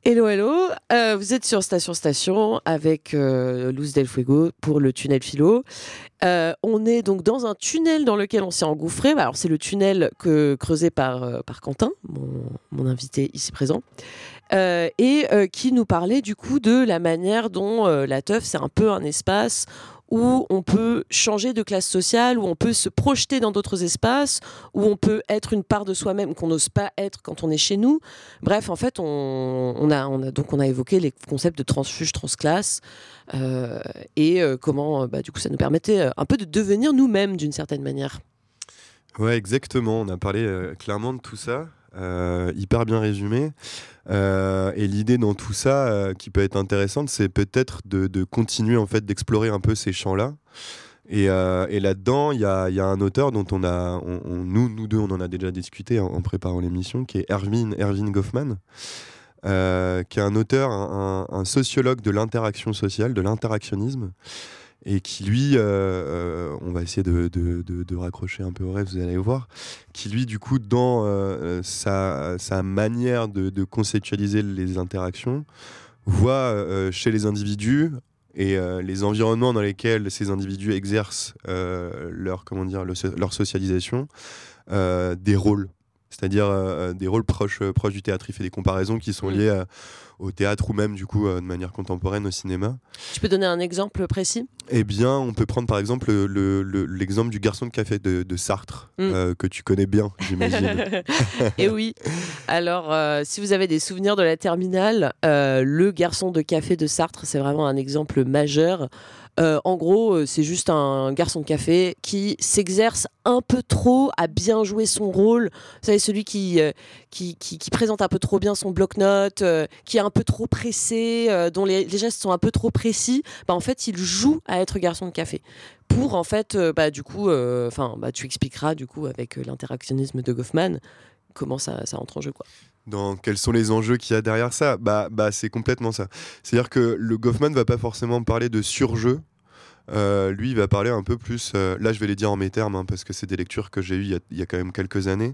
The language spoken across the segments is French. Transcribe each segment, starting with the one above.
Hello, hello. Vous êtes sur Station avec Luz del Fuego pour le tunnel philo. On est donc dans un tunnel dans lequel on s'est engouffré. Alors c'est le tunnel creusé par Quentin, mon invité ici présent, qui nous parlait du coup de la manière dont la teuf c'est un peu un espace où on peut changer de classe sociale, où on peut se projeter dans d'autres espaces, où on peut être une part de soi-même qu'on n'ose pas être quand on est chez nous. Bref, en fait, on a évoqué les concepts de transfuge, transclasse, comment du coup ça nous permettait un peu de devenir nous-mêmes d'une certaine manière. Ouais, exactement. On a parlé clairement de tout ça. Hyper bien résumé. Et l'idée dans tout ça qui peut être intéressante, c'est peut-être de continuer en fait d'explorer un peu ces champs-là. Et là-dedans, il y a un auteur dont nous deux, on en a déjà discuté en préparant l'émission, qui est Erving Goffman, qui est un auteur, un sociologue de l'interaction sociale, de l'interactionnisme. Et qui lui, on va essayer de raccrocher un peu au rêve, vous allez voir, qui lui, du coup, dans sa manière de conceptualiser les interactions, voit chez les individus et les environnements dans lesquels ces individus exercent leur socialisation, des rôles. C'est-à-dire des rôles proches du théâtre. Il fait des comparaisons qui sont liées au théâtre ou même du coup de manière contemporaine au cinéma. Tu peux donner un exemple précis ? Eh bien, on peut prendre par exemple l'exemple du garçon de café de Sartre, que tu connais bien, j'imagine. Et oui. Alors, si vous avez des souvenirs de la terminale, le garçon de café de Sartre, c'est vraiment un exemple majeur. En gros, c'est juste un garçon de café qui s'exerce un peu trop à bien jouer son rôle. Vous savez, celui qui présente un peu trop bien son bloc-notes, qui est un peu trop pressé, dont les gestes sont un peu trop précis. En fait, il joue à être garçon de café. Pour, en fait, tu expliqueras, du coup, avec l'interactionnisme de Goffman, comment ça entre en jeu, quoi. Quels sont les enjeux qu'il y a derrière ça ? C'est complètement ça. C'est-à-dire que le Goffman ne va pas forcément parler de surjeu. Lui, il va parler un peu plus... là, je vais les dire en mes termes, parce que c'est des lectures que j'ai eues il y a quand même quelques années.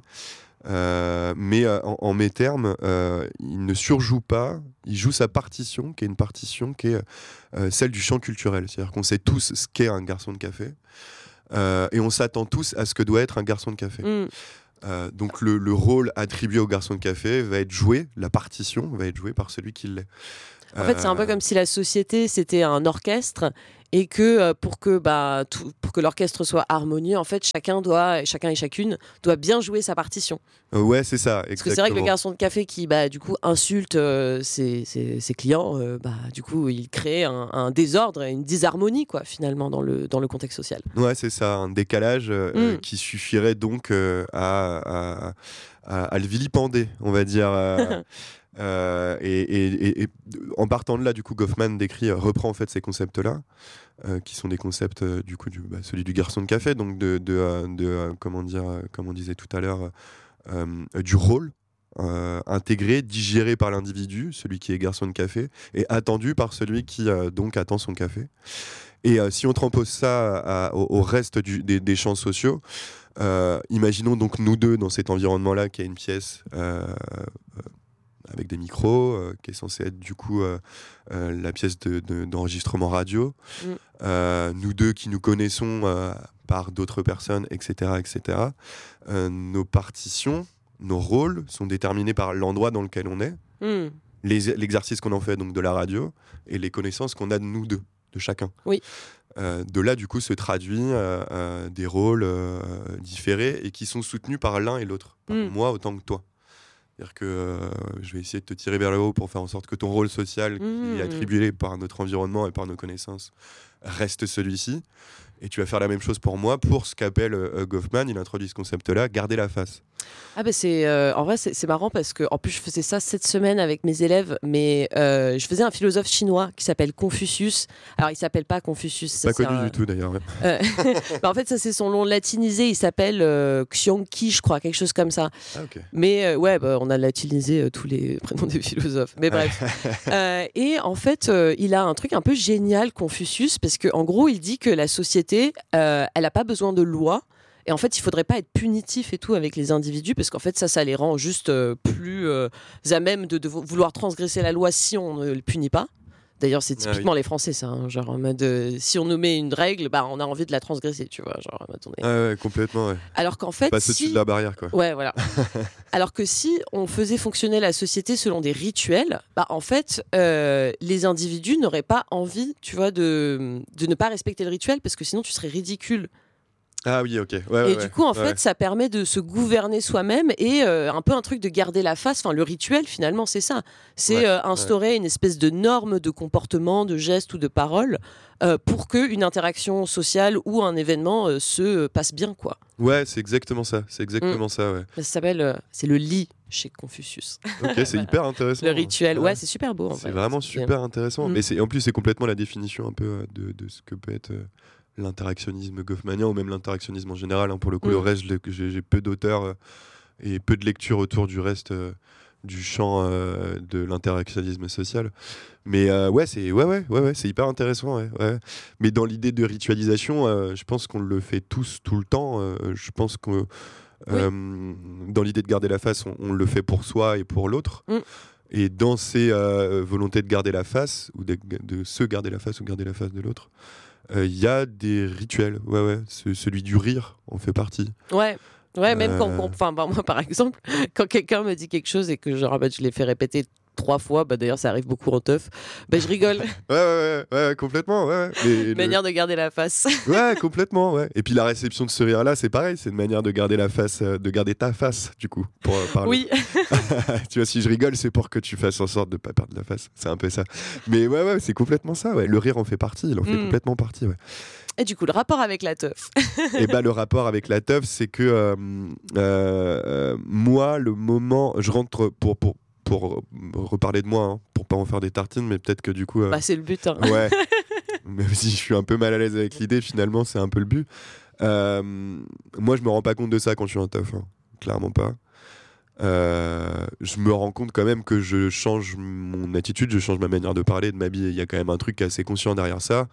Mais en mes termes, il ne surjoue pas. Il joue sa partition, qui est une partition qui est celle du champ culturel. C'est-à-dire qu'on sait tous ce qu'est un garçon de café. Et on s'attend tous à ce que doit être un garçon de café. Donc le rôle attribué au garçon de café va être joué, la partition va être jouée par celui qui l'est. En fait, c'est un peu comme si la société, c'était un orchestre et que pour que l'orchestre soit harmonieux, en fait, chacun et chacune doit bien jouer sa partition. Ouais, c'est ça, exactement. Parce que c'est vrai que le garçon de café qui, du coup, insulte ses clients, du coup, il crée un désordre et une disharmonie, quoi, finalement, dans le contexte social. Ouais, c'est ça, un décalage qui suffirait donc à le vilipender, on va dire. Et en partant de là, du coup, Goffman reprend en fait ces concepts-là, qui sont des concepts du coup celui du garçon de café, donc comme on disait tout à l'heure, du rôle intégré, digéré par l'individu, celui qui est garçon de café, et attendu par celui qui donc attend son café. Et si on transpose ça au reste des champs sociaux, imaginons donc nous deux dans cet environnement-là, qui a une pièce avec des micros, qui est censée être du coup la pièce d'enregistrement radio. Nous deux qui nous connaissons par d'autres personnes, etc. Nos partitions, nos rôles sont déterminés par l'endroit dans lequel on est, l'exercice qu'on en fait, donc de la radio, et les connaissances qu'on a de nous deux, de chacun. Oui. De là, du coup, se traduit des rôles différés et qui sont soutenus par l'un et l'autre, par moi autant que toi. C'est-à-dire que je vais essayer de te tirer vers le haut pour faire en sorte que ton rôle social, qui est attribué par notre environnement et par nos connaissances, reste celui-ci. Et tu vas faire la même chose pour moi, pour ce qu'appelle Goffman, il introduit ce concept-là, garder la face. En vrai, c'est marrant parce que en plus je faisais ça cette semaine avec mes élèves, mais je faisais un philosophe chinois qui s'appelle Confucius. Alors il s'appelle pas Confucius, ça, pas connu du tout d'ailleurs. Ouais. En fait ça c'est son nom latinisé, il s'appelle Xiongqi, je crois, quelque chose comme ça. Ah, okay. Mais on a latinisé tous les prénoms des philosophes. Mais bref. Et en fait il a un truc un peu génial, Confucius, parce que en gros il dit que la société elle a pas besoin de loi. Et en fait, il faudrait pas être punitif et tout avec les individus, parce qu'en fait, ça les rend juste plus à même de vouloir transgresser la loi si on ne le punit pas. D'ailleurs, c'est typiquement les Français, ça. Hein, genre en mode, si on nous met une règle, bah, on a envie de la transgresser, tu vois. Genre, ouais, complètement, ouais. Alors qu'en fait, passe au-dessus de la barrière, quoi. Ouais, voilà. Alors que si on faisait fonctionner la société selon des rituels, bah, en fait, les individus n'auraient pas envie, tu vois, de ne pas respecter le rituel, parce que sinon, tu serais ridicule. Ah oui, ok. Et du coup, en fait, ça permet de se gouverner soi-même et un peu un truc de garder la face. Enfin, le rituel, finalement, c'est ça. C'est instaurer une espèce de norme de comportement, de geste ou de parole pour qu'une interaction sociale ou un événement se passe bien, quoi. Ouais, c'est exactement ça. C'est exactement ça, ouais. Ça s'appelle, c'est le lit chez Confucius. Ok, c'est hyper intéressant. Le rituel, ouais, c'est super beau. C'est vraiment super intéressant. Mais en plus, c'est complètement la définition un peu de ce que peut être l'interactionnisme goffmanien ou même l'interactionnisme en général. Hein. Pour le coup, le reste, j'ai peu d'auteurs et peu de lectures autour du reste du champ de l'interactionnisme social. Mais ouais, c'est hyper intéressant. Ouais. Mais dans l'idée de ritualisation, je pense qu'on le fait tous tout le temps. Je pense que dans l'idée de garder la face, on le fait pour soi et pour l'autre. Et dans ces volontés de garder la face, ou de se garder la face ou garder la face de l'autre, il y a des rituels. Celui du rire en fait partie. Ouais, même quand moi par exemple, quand quelqu'un me dit quelque chose et que genre, je l'ai fait répéter 3 fois, d'ailleurs ça arrive beaucoup en teuf, je rigole. ouais, complètement. Manière de garder la face. Ouais, complètement. Ouais. Et puis la réception de ce rire-là, c'est pareil, c'est une manière de garder la face, de garder ta face, du coup. Pour parler. Oui. Tu vois, si je rigole, c'est pour que tu fasses en sorte de pas perdre la face. C'est un peu ça. Mais ouais, c'est complètement ça. Ouais. Le rire en fait partie, il en fait complètement partie. Ouais. Et du coup, le rapport avec la teuf. Et le rapport avec la teuf, c'est que moi, le moment, je rentre pour reparler de moi, hein, pour pas en faire des tartines, mais peut-être que du coup... c'est le but. Hein. Ouais, même si je suis un peu mal à l'aise avec l'idée, finalement, c'est un peu le but. Moi, je me rends pas compte de ça quand je suis en teuf, hein, clairement pas. Je me rends compte quand même que je change mon attitude, je change ma manière de parler, de m'habiller. Il y a quand même un truc assez conscient derrière ça.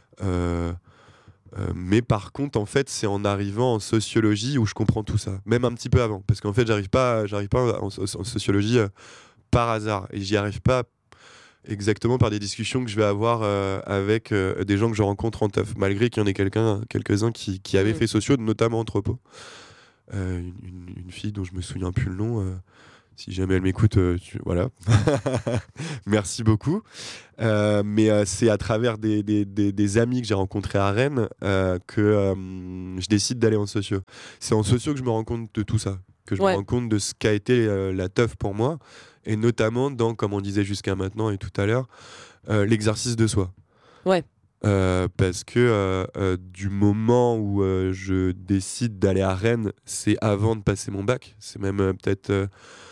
Mais par contre, en fait, c'est en arrivant en sociologie où je comprends tout ça, même un petit peu avant, parce qu'en fait, j'arrive pas en sociologie par hasard, et j'y arrive pas exactement par des discussions que je vais avoir avec des gens que je rencontre en teuf, malgré qu'il y en ait quelques-uns qui avaient fait sociaux, notamment Anthropo. Une fille dont je me souviens plus le nom. Si jamais elle m'écoute, voilà. Merci beaucoup. Mais c'est à travers des amis que j'ai rencontrés à Rennes que je décide d'aller en socio. C'est en socio que je me rends compte de tout ça, que je me rends compte de ce qu'a été la teuf pour moi, et notamment dans, comme on disait jusqu'à maintenant et tout à l'heure, l'exercice de soi. Ouais. Parce que du moment où je décide d'aller à Rennes, c'est avant de passer mon bac. C'est même peut-être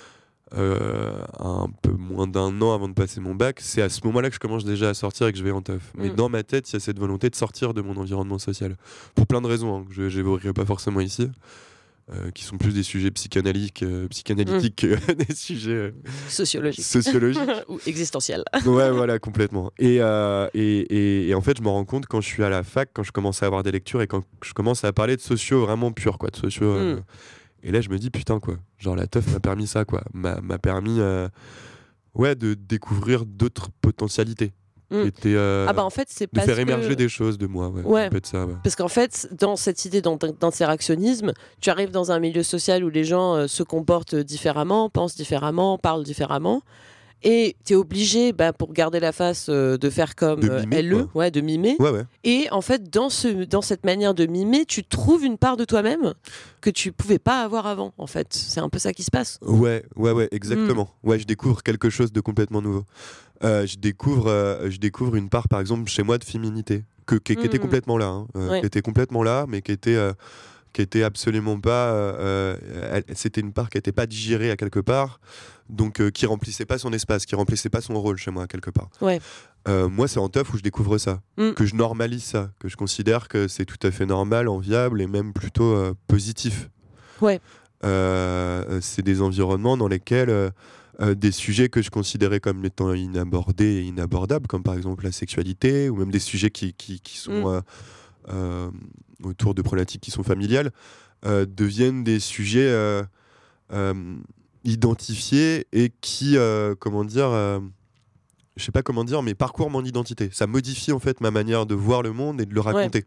un peu moins d'1 an avant de passer mon bac. C'est à ce moment-là que je commence déjà à sortir et que je vais en teuf. Mais dans ma tête, il y a cette volonté de sortir de mon environnement social. Pour plein de raisons, hein, que je n'évoquerai pas forcément ici. Qui sont plus des sujets psychanalytiques que des sujets sociologiques ou existentiels. Ouais, voilà, complètement. Et en fait, je me rends compte quand je suis à la fac, quand je commence à avoir des lectures et quand je commence à parler de sociaux vraiment purs, quoi, de sociaux. Et là, je me dis putain, quoi. Genre la teuf m'a permis ça, quoi. M'a permis, de découvrir d'autres potentialités. En fait, c'est de faire émerger des choses de moi, un peu de ça, Parce qu'en fait, dans cette idée d'interactionnisme, tu arrives dans un milieu social où les gens se comportent différemment, pensent différemment, parlent différemment, et tu es obligé, pour garder la face, de faire comme de mimer. Ouais. Et en fait, dans cette manière de mimer, tu trouves une part de toi-même que tu pouvais pas avoir avant, en fait. C'est un peu ça qui se passe. Ouais, exactement. Ouais, je découvre quelque chose de complètement nouveau. Je découvre une part, par exemple, chez moi, de féminité, qui était complètement là, qui était complètement là, mais qui était absolument pas. C'était une part qui n'était pas digérée à quelque part, donc qui remplissait pas son espace, qui remplissait pas son rôle chez moi à quelque part. Ouais. Moi, c'est en teuf où je découvre ça, que je normalise ça, que je considère que c'est tout à fait normal, enviable et même plutôt positif. Ouais. C'est des environnements dans lesquels des sujets que je considérais comme étant inabordés et inabordables, comme par exemple la sexualité, ou même des sujets qui sont autour de problématiques qui sont familiales, deviennent des sujets identifiés et qui, comment dire, je sais pas comment dire, mais parcourent mon identité. Ça modifie en fait ma manière de voir le monde et de le raconter.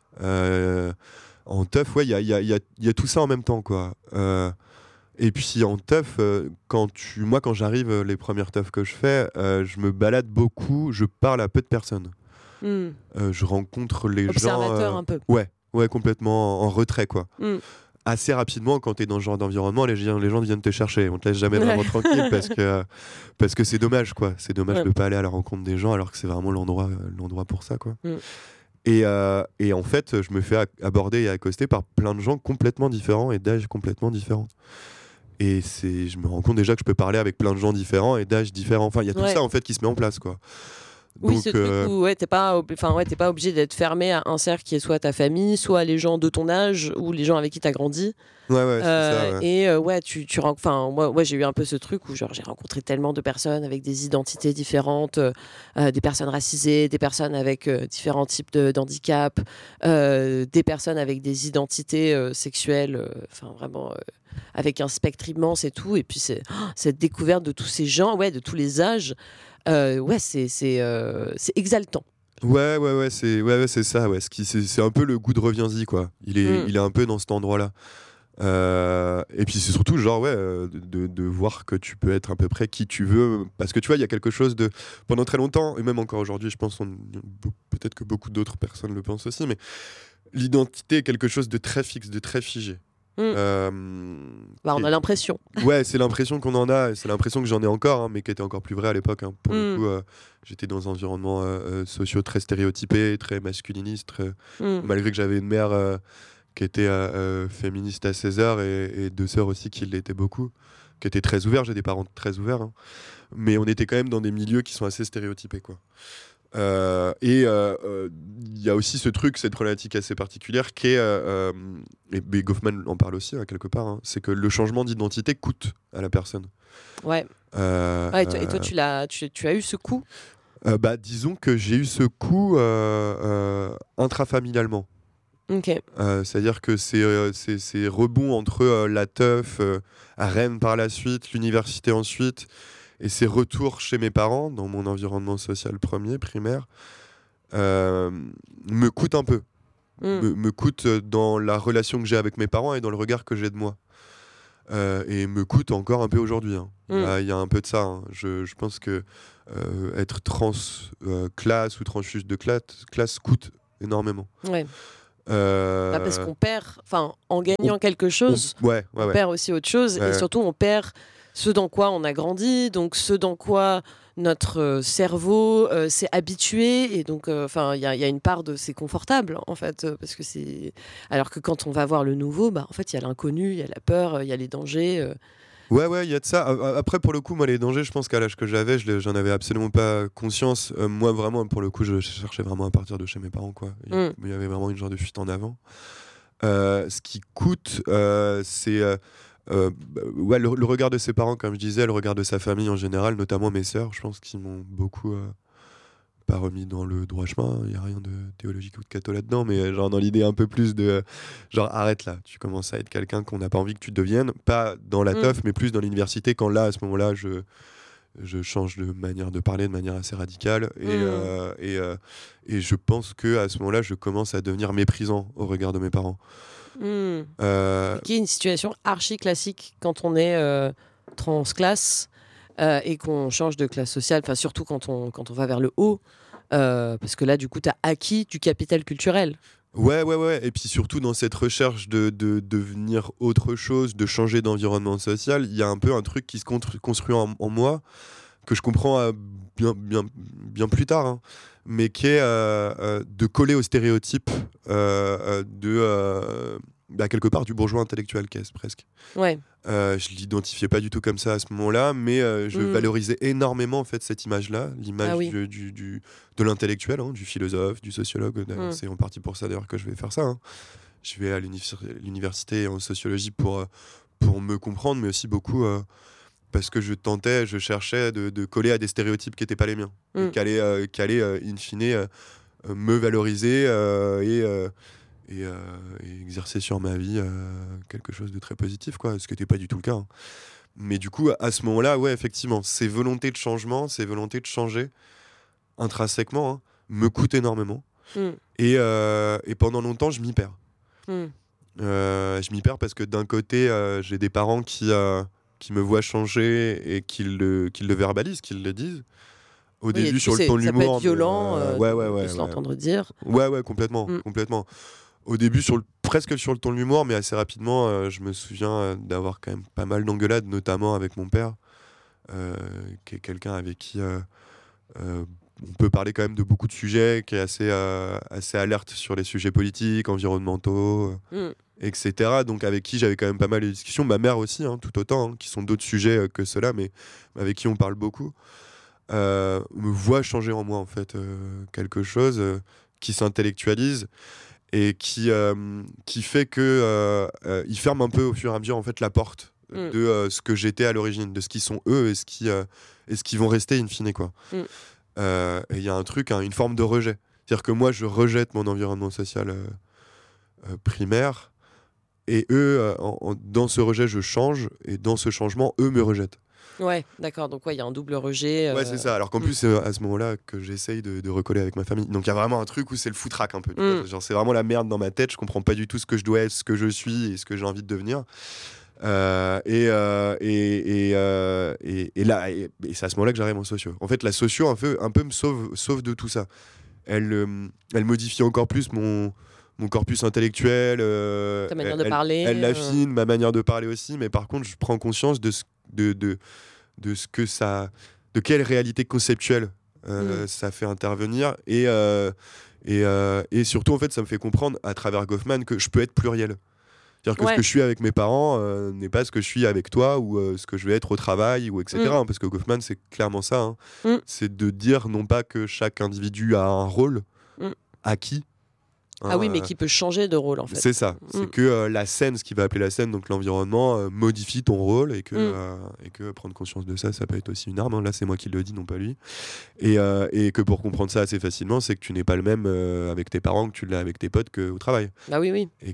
En teuf, il y a tout ça en même temps, quoi. Et puis en teuf, quand j'arrive, les premières teufs que je fais, je me balade beaucoup, je parle à peu de personnes. Je rencontre les gens. Observateur un peu. Ouais, complètement en retrait, quoi. Assez rapidement, quand tu es dans ce genre d'environnement, les gens viennent te chercher. On te laisse jamais vraiment tranquille parce que c'est dommage, quoi. C'est dommage de pas aller à la rencontre des gens alors que c'est vraiment l'endroit pour ça, quoi. Et en fait, je me fais aborder et accoster par plein de gens complètement différents et d'âges complètement différents. Et je me rends compte déjà que je peux parler avec plein de gens différents et d'âges différents. Enfin, il y a tout ça en fait qui se met en place, quoi. Oui, donc, ce truc où t'es pas obligé d'être fermé à un cercle qui est soit ta famille, soit les gens de ton âge ou les gens avec qui t'as grandi. C'est ça, et moi j'ai eu un peu ce truc où genre j'ai rencontré tellement de personnes avec des identités différentes, des personnes racisées, des personnes avec différents types d'handicap, des personnes avec des identités sexuelles, vraiment avec un spectre immense et tout. Et puis cette découverte de tous ces gens, de tous les âges. C'est exaltant. C'est ça. C'est un peu le goût de reviens-y, quoi. Il est un peu dans cet endroit-là. Et puis c'est surtout genre de voir que tu peux être à peu près qui tu veux, parce que tu vois, il y a quelque chose de, pendant très longtemps et même encore aujourd'hui, je pense, peut-être que beaucoup d'autres personnes le pensent aussi, mais l'identité est quelque chose de très fixe, de très figé. On a l'impression. C'est l'impression qu'on en a, et c'est l'impression que j'en ai encore, mais qui était encore plus vrai à l'époque. Pour le coup, j'étais dans un environnement socio très stéréotypé, très masculiniste, malgré que j'avais une mère qui était féministe à 16 heures et deux sœurs aussi qui l'étaient beaucoup, qui étaient très ouverts. J'ai des parents très ouverts, mais on était quand même dans des milieux qui sont assez stéréotypés, quoi. Il y a aussi ce truc, cette problématique assez particulière qui est, et Goffman en parle aussi quelque part, c'est que le changement d'identité coûte à la personne. Et toi tu as eu ce coup? Disons que j'ai eu ce coup intrafamilialement. C'est-à-dire que c'est rebond entre la teuf à Rennes par la suite, l'université ensuite, et ces retours chez mes parents, dans mon environnement social primaire, me coûtent un peu. Me coûtent dans la relation que j'ai avec mes parents et dans le regard que j'ai de moi. Et me coûte encore un peu aujourd'hui. Il y a un peu de ça. Je pense que être trans classe ou transfuge de classe coûte énormément. Parce qu'on perd, en gagnant quelque chose, on perd aussi autre chose, et surtout on perd ce dans quoi on a grandi, donc ce dans quoi notre cerveau s'est habitué, et donc il y a une part de c'est confortable en fait, parce que c'est, alors que quand on va voir le nouveau, en fait il y a l'inconnu, il y a la peur, il y a les dangers. Il y a de ça. Après, pour le coup, moi, les dangers, je pense qu'à l'âge que j'avais, j'en avais absolument pas conscience. Moi, vraiment, pour le coup, je cherchais vraiment à partir de chez mes parents, quoi. Il y avait vraiment une genre de fuite en avant. Ce qui coûte, c'est le regard de ses parents, comme je disais, le regard de sa famille en général, notamment mes sœurs, je pense, qui m'ont beaucoup pas remis dans le droit chemin. Il n'y a rien de théologique ou de catho là-dedans, mais genre dans l'idée un peu plus de genre arrête là, tu commences à être quelqu'un qu'on n'a pas envie que tu deviennes, pas dans la teuf, mais plus dans l'université, quand là, à ce moment-là, je change de manière de parler de manière assez radicale, et je pense que à ce moment-là, je commence à devenir méprisant au regard de mes parents. Qui est une situation archi classique quand on est transclasse et qu'on change de classe sociale, surtout quand on va vers le haut, parce que là du coup tu as acquis du capital culturel. Ouais, et puis surtout dans cette recherche de devenir autre chose, de changer d'environnement social, il y a un peu un truc qui se construit en moi, que je comprends bien plus tard, mais qui est de coller aux stéréotypes quelque part du bourgeois intellectuel presque. Je l'identifiais pas du tout comme ça à ce moment-là, mais je valorisais énormément en fait cette image-là, l'image de l'intellectuel, du philosophe, du sociologue. C'est en partie pour ça d'ailleurs que je vais faire ça. Je vais à l'université en sociologie pour me comprendre, mais aussi beaucoup parce que je cherchais de coller à des stéréotypes qui n'étaient pas les miens, et qui allaient in fine me valoriser et exercer sur ma vie quelque chose de très positif, quoi, ce qui n'était pas du tout le cas, hein. Mais du coup, à ce moment-là, ouais, effectivement, ces volontés de changement, ces volontés de changer intrinsèquement, hein, me coûtent énormément. Mm. Et pendant longtemps, je m'y perds. Mm. Je m'y perds parce que d'un côté, j'ai des parents qui me voient changer et qui le verbalisent, qui le disent. Au Oui, et début, du coup, sur le ton de ça peut l'humour. être violent de se Ouais. l'entendre dire. Ouais, complètement, Mm. complètement. Au début, presque sur le ton de l'humour, mais assez rapidement, je me souviens d'avoir quand même pas mal d'engueulades, notamment avec mon père, qui est quelqu'un avec qui on peut parler quand même de beaucoup de sujets, qui est assez alerte sur les sujets politiques, environnementaux, etc. Donc avec qui j'avais quand même pas mal de discussions. Ma mère aussi, hein, tout autant, hein, qui sont d'autres sujets que ceux-là, mais avec qui on parle beaucoup. Me voit changer en moi, en fait, quelque chose qui s'intellectualise et qui fait que il ferme un peu au fur et à mesure, en fait, la porte de ce que j'étais à l'origine, de ce qu'ils sont eux et ce qui vont rester in fine, quoi. Et il y a un truc, hein, une forme de rejet. C'est-à-dire que moi, je rejette mon environnement social primaire, et eux, dans ce rejet, je change, et dans ce changement, eux me rejettent. Ouais, d'accord. Donc, il y a un double rejet. Ouais, c'est ça. Alors qu'en plus, c'est à ce moment-là que j'essaye de recoller avec ma famille. Donc, il y a vraiment un truc où c'est le foutraque un peu. Tu vois. Genre, c'est vraiment la merde dans ma tête. Je comprends pas du tout ce que je dois être, ce que je suis et ce que j'ai envie de devenir. Et c'est à ce moment-là que j'arrive en socio. En fait, la socio un peu me sauve de tout ça. Elle modifie encore plus mon corpus intellectuel. Ta manière de parler. Elle l'affine, ma manière de parler aussi. Mais par contre, je prends conscience de ce que ça, de quelle réalité conceptuelle ça fait intervenir, et surtout, en fait, ça me fait comprendre à travers Goffman que je peux être pluriel. C'est-à-dire que ce que je suis avec mes parents n'est pas ce que je suis avec toi, ou ce que je vais être au travail, ou etc. Hein, parce que Goffman, c'est clairement ça. Hein. C'est de dire non pas que chaque individu a un rôle acquis. Hein, oui, mais qui peut changer de rôle, en fait. C'est ça. C'est que la scène, ce qu'il va appeler la scène, donc l'environnement, modifie ton rôle, et que prendre conscience de ça, ça peut être aussi une arme. Hein. Là, c'est moi qui le dis, non pas lui. Et que pour comprendre ça assez facilement, c'est que tu n'es pas le même avec tes parents que tu l'as avec tes potes qu'au travail. Bah oui. Et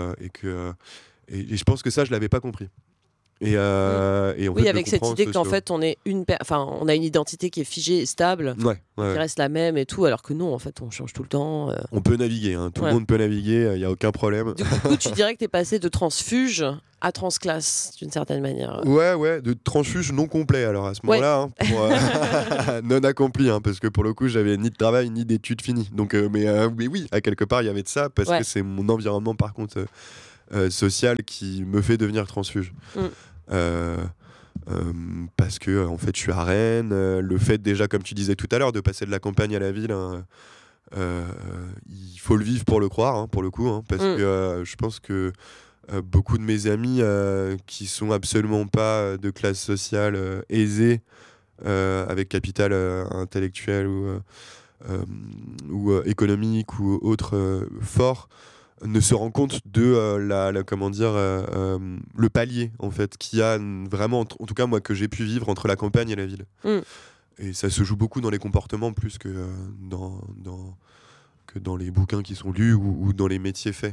je pense que ça, je l'avais pas compris. Et en oui, fait, avec cette idée qu'en fait, on est on a une identité qui est figée et stable, qui reste la même et tout, alors que non, en fait, on change tout le temps. On peut naviguer, hein. Tout le monde peut naviguer, il y a aucun problème. Du coup, tu dirais que tu es passé de transfuge à transclasse, d'une certaine manière. Ouais, de transfuge non complet, alors à ce moment-là, hein, pour, non accompli, hein, parce que pour le coup, j'avais ni de travail ni d'études finies. Donc, mais oui, à quelque part, il y avait de ça, parce que c'est mon environnement, par contre, social, qui me fait devenir transfuge. Parce que en fait je suis à Rennes, le fait déjà, comme tu disais tout à l'heure, de passer de la campagne à la ville, hein, il faut le vivre pour le croire, hein, pour le coup, hein, parce que je pense que beaucoup de mes amis qui sont absolument pas de classe sociale aisée, avec capital intellectuel ou économique ou autre fort, ne se rend compte de comment dire, le palier, en fait, qu'il y a vraiment, en tout cas moi, que j'ai pu vivre entre la campagne et la ville. Et ça se joue beaucoup dans les comportements, plus que dans les bouquins qui sont lus, ou dans les métiers faits.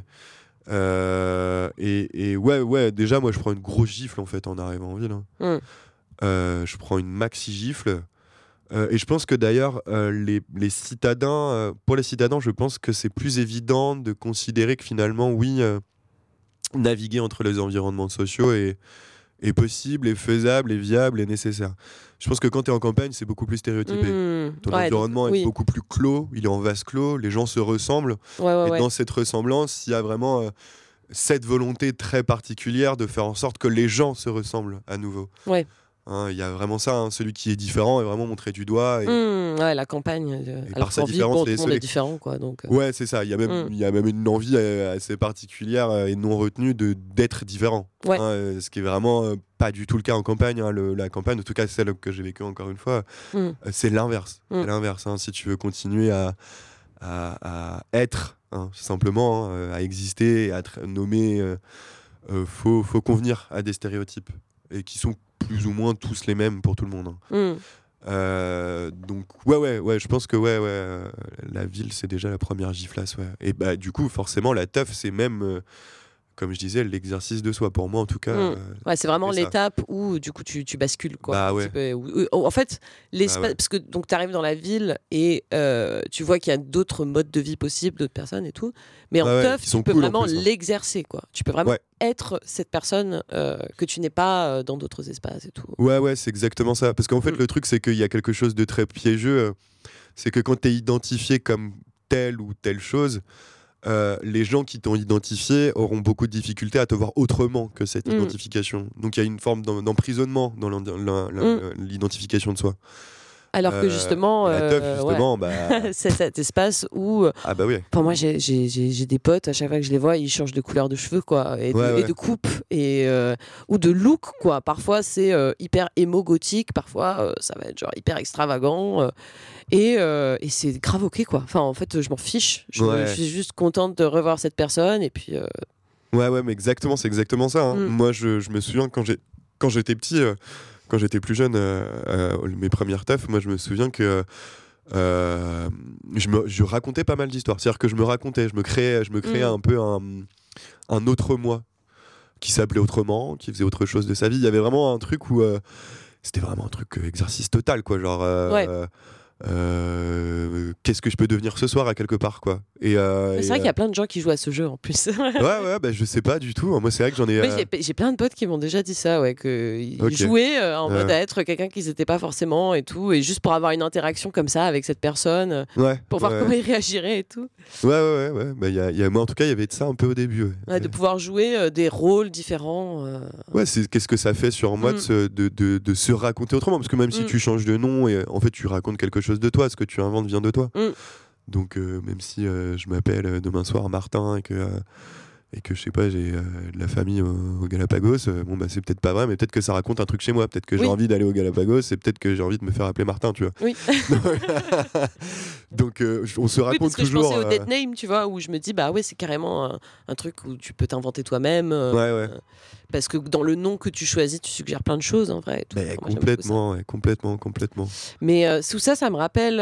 Et ouais, déjà moi je prends une grosse gifle, en fait, en arrivant en ville, hein. Je prends une maxi gifle. Et je pense que d'ailleurs, les citadins, pour les citadins, je pense que c'est plus évident de considérer que finalement, oui, naviguer entre les environnements sociaux est possible, est faisable, est viable, est nécessaire. Je pense que quand tu es en campagne, c'est beaucoup plus stéréotypé. Ton environnement est beaucoup plus clos, il est en vase clos, les gens se ressemblent. Et dans cette ressemblance, il y a vraiment cette volonté très particulière de faire en sorte que les gens se ressemblent à nouveau. Hein, y a vraiment ça, hein, celui qui est différent est vraiment montré du doigt. La campagne. Alors qu'en ville, tout le monde est différent, quoi. Donc, ouais, c'est ça. Il y a même une envie assez particulière et non retenue d'être différent. Hein, ce qui est vraiment pas du tout le cas en campagne. Hein. La campagne, en tout cas celle que j'ai vécue encore une fois, c'est l'inverse. C'est l'inverse. Hein. Si tu veux continuer à être, hein, simplement, hein, à exister, à être nommé, faut convenir à des stéréotypes, et qui sont plus ou moins tous les mêmes pour tout le monde. Hein. Donc ouais, je pense que la ville c'est déjà la première giflasse, ouais. Et bah du coup forcément la teuf c'est même comme je disais l'exercice de soi pour moi en tout cas. Ouais, c'est vraiment c'est ça. l'étape où du coup tu bascules quoi. Bah Un ouais. petit peu, en fait, l'espace, Bah ouais. parce que donc tu arrives dans la ville et tu vois qu'il y a d'autres modes de vie possibles, d'autres personnes et tout. Mais en Ouais, teuf, qui tu sont peux cool en vraiment plus, hein. l'exercer quoi. Tu peux vraiment Ouais. être cette personne que tu n'es pas dans d'autres espaces et tout. Ouais, c'est exactement ça. Parce qu'en fait, le truc, c'est qu'il y a quelque chose de très piégeux. C'est que quand tu es identifié comme telle ou telle chose, les gens qui t'ont identifié auront beaucoup de difficultés à te voir autrement que cette identification. Donc il y a une forme d'emprisonnement dans l'identification de soi. Alors que justement, la teuf, justement, c'est cet espace où, ah bah oui. moi j'ai des potes, à chaque fois que je les vois, ils changent de couleur de cheveux quoi, et de coupe, et ou de look quoi. Parfois c'est hyper émo gothique, parfois ça va être genre hyper extravagant, et c'est grave ok quoi. Enfin en fait je m'en fiche, je suis juste contente de revoir cette personne et puis. Ouais, mais exactement, c'est exactement ça. Hein. Moi je me souviens quand j'étais petit. Quand j'étais plus jeune, mes premières teufs, moi je me souviens que je racontais pas mal d'histoires. C'est-à-dire que je me créais un peu un autre moi qui s'appelait autrement, qui faisait autre chose de sa vie. Il y avait vraiment un truc où c'était vraiment un truc exercice total, quoi. Genre, qu'est-ce que je peux devenir ce soir à quelque part, quoi. C'est vrai qu'il y a plein de gens qui jouent à ce jeu en plus. Ouais, je sais pas du tout. Moi, c'est vrai que j'en ai. J'ai plein de potes qui m'ont déjà dit ça, qu'ils jouaient en mode à être quelqu'un qu'ils n'étaient pas forcément et tout, et juste pour avoir une interaction comme ça avec cette personne, pour voir comment ils réagiraient et tout. Ouais. Moi, en tout cas, il y avait de ça un peu au début. De pouvoir jouer des rôles différents. Qu'est-ce que ça fait sur moi de se raconter autrement, parce que même si tu changes de nom, et en fait, tu racontes quelque chose de toi, ce que tu inventes vient de toi. Donc même si je m'appelle demain soir Martin et que je sais pas, j'ai de la famille au Galapagos, c'est peut-être pas vrai, mais peut-être que ça raconte un truc chez moi, peut-être que j'ai envie d'aller au Galapagos et peut-être que j'ai envie de me faire appeler Martin, tu vois. Oui. Donc on se raconte parce que toujours. Je pensais au dead name, tu vois, où je me dis c'est carrément un truc où tu peux t'inventer toi-même. Parce que dans le nom que tu choisis, tu suggères plein de choses en vrai. Tout. Complètement. Mais sous ça me rappelle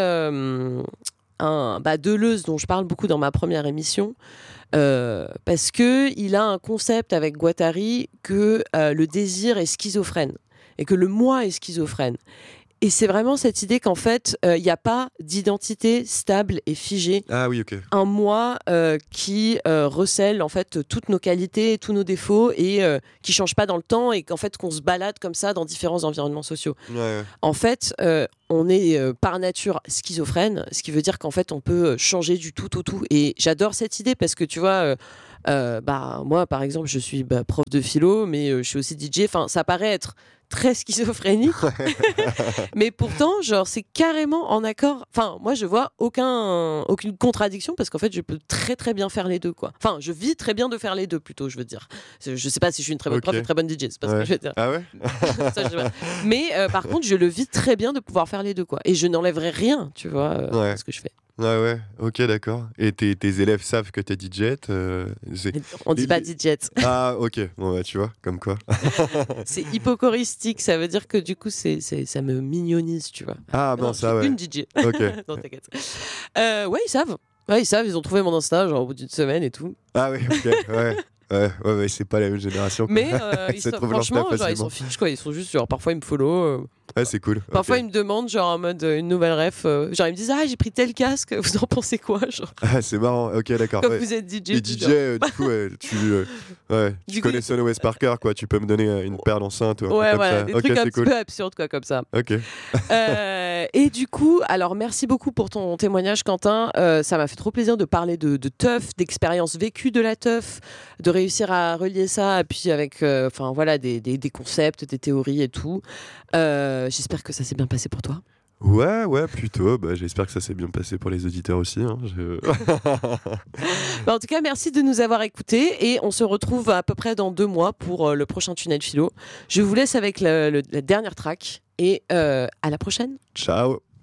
Deleuze, dont je parle beaucoup dans ma première émission, parce qu'il a un concept avec Guattari que le désir est schizophrène et que le moi est schizophrène. Et c'est vraiment cette idée qu'en fait, il n'y a pas d'identité stable et figée. Ah oui, ok. Un moi qui recèle en fait toutes nos qualités, tous nos défauts, et qui change pas dans le temps, et qu'en fait qu'on se balade comme ça dans différents environnements sociaux. En fait, on est par nature schizophrène, ce qui veut dire qu'en fait on peut changer du tout au tout. Et j'adore cette idée parce que tu vois. Moi, par exemple, je suis prof de philo, mais je suis aussi DJ. Enfin, ça paraît être très schizophrénique, mais pourtant, genre, c'est carrément en accord. Enfin, moi, je vois aucune contradiction parce qu'en fait, je peux très très bien faire les deux, quoi. Enfin, je vis très bien de faire les deux, plutôt, je veux dire. Je sais pas si je suis une très bonne prof et très bonne DJ, c'est pas ce que je veux dire. Ah ouais. Ça, mais par contre, je le vis très bien de pouvoir faire les deux, quoi. Et je n'enlèverai rien, tu vois, à ce que je fais. Ouais, ok, d'accord. Et tes élèves savent que t'es DJ? On dit pas DJ. Ah, ok. Bon, tu vois, comme quoi. C'est hypocoristique, ça veut dire que du coup, ça me mignonise, tu vois. Ah, non, ça, ouais. Une DJ. Ok. Non, t'inquiète. Ils savent. Ouais, ils savent, ils ont trouvé mon Insta, genre au bout d'une semaine et tout. Ah oui, ok, ouais, c'est pas la même génération. Mais franchement, genre, ils s'en fichent, quoi. Ils sont juste, genre, parfois ils me follow. Ouais, c'est cool. Parfois ils me demandent, genre, en mode une nouvelle ref. Genre, ils me disent, j'ai pris tel casque, vous en pensez quoi, genre. Ah, c'est marrant, ok, d'accord. Comme vous êtes DJ. Et DJ, du coup, tu connais Son West Parker, quoi. Tu peux me donner une paire d'enceinte ou un truc comme ça. Des trucs un petit peu absurdes, quoi, comme ça. Ok. Et du coup, alors merci beaucoup pour ton témoignage, Quentin. Ça m'a fait trop plaisir de parler de teuf, d'expériences vécues de la teuf, de réussir à relier ça, et puis avec des concepts, des théories et tout. J'espère que ça s'est bien passé pour toi. Ouais, plutôt. J'espère que ça s'est bien passé pour les auditeurs aussi. Hein. En tout cas, merci de nous avoir écoutés, et on se retrouve à peu près dans 2 mois pour le prochain Tunnel Philo. Je vous laisse avec la dernière track, et à la prochaine. Ciao.